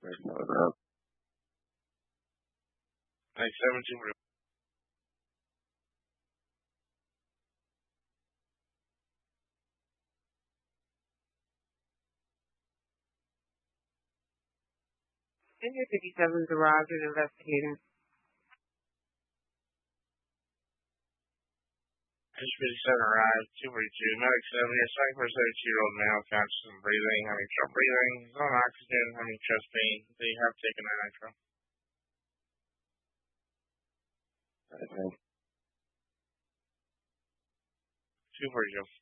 Like 17. Injured 57 arrived and investigating. H57 arrived, 242, medic 7 here, psych for a 32-year-old male, conscious and breathing, having trouble breathing, he's on oxygen, having chest pain, they have taken a nitro. Okay. 242.